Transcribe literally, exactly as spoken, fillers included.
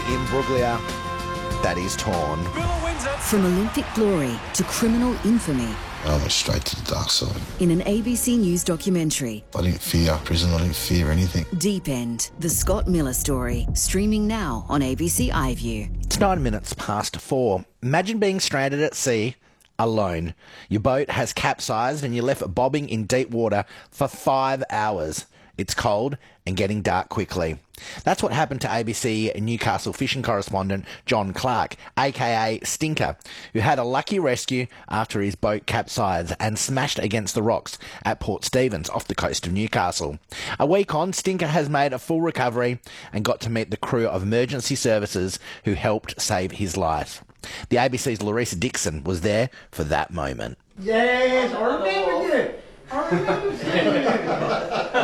imbroglio that is torn. From Olympic glory to criminal infamy. I went straight to the dark side. In an A B C News documentary. I didn't fear prison, I didn't fear anything. Deep End, the Scott Miller story, streaming now on A B C iView. It's nine minutes past four. Imagine being stranded at sea, alone. Your boat has capsized and you're left bobbing in deep water for five hours. It's cold and getting dark quickly. That's what happened to A B C Newcastle fishing correspondent John Clark, aka Stinker, who had a lucky rescue after his boat capsized and smashed against the rocks at Port Stephens off the coast of Newcastle. A week on, Stinker has made a full recovery and got to meet the crew of emergency services who helped save his life. The A B C's Larissa Dixon was there for that moment. Yes, I remember you. I remember you.